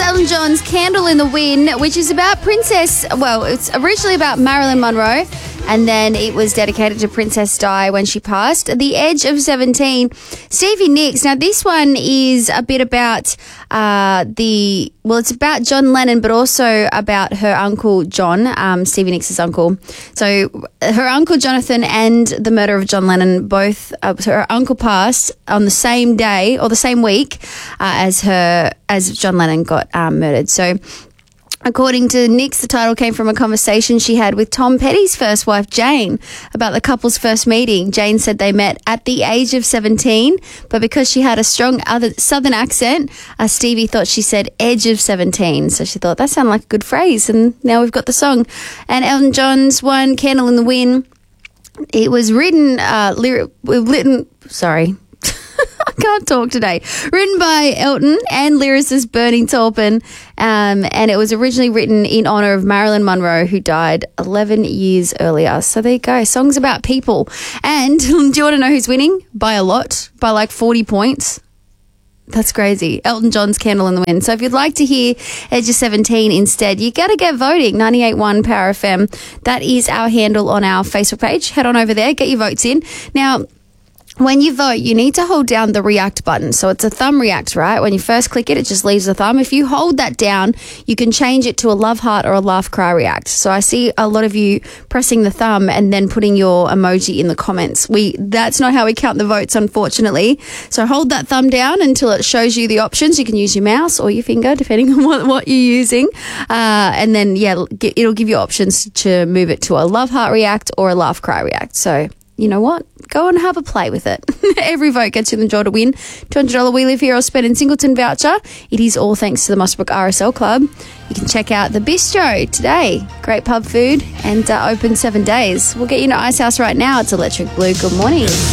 Elton John's Candle in the Wind, which is about it's originally about Marilyn Monroe, and then it was dedicated to Princess Di when she passed. The Edge of 17, Stevie Nicks. Now, this one is a bit about it's about John Lennon, but also about her uncle John, Stevie Nicks' uncle. So her uncle Jonathan and the murder of John Lennon, so her uncle passed on the same day or the same week as John Lennon got murdered. So according to Nicks, the title came from a conversation she had with Tom Petty's first wife, Jane, about the couple's first meeting. Jane said they met at the age of 17, but because she had a strong southern accent, Stevie thought she said edge of 17. So she thought that sounded like a good phrase, and now we've got the song. And Elton John's one, Candle in the Wind, it was written, I can't talk today. Written by Elton and lyricist Bernie Taupin, and it was originally written in honour of Marilyn Monroe, who died 11 years earlier. So there you go. Songs about people. And do you want to know who's winning? By a lot. By like 40 points. That's crazy. Elton John's Candle in the Wind. So if you'd like to hear Edge of 17 instead, you got to get voting. 98.1 Power FM. That is our handle on our Facebook page. Head on over there. Get your votes in. Now, when you vote, you need to hold down the react button. So it's a thumb react, right? When you first click it, it just leaves a thumb. If you hold that down, you can change it to a love heart or a laugh cry react. So I see a lot of you pressing the thumb and then putting your emoji in the comments. That's not how we count the votes, unfortunately. So hold that thumb down until it shows you the options. You can use your mouse or your finger, depending on what you're using. And then, it'll give you options to move it to a love heart react or a laugh cry react. So you know what? Go and have a play with it. Every vote gets you the draw to win $200 We Live Here or Spend in Singleton voucher. It is all thanks to the Mossbrook RSL Club. You can check out the Bistro today. Great pub food and open 7 days. We'll get you into Ice House right now. It's Electric Blue. Good morning.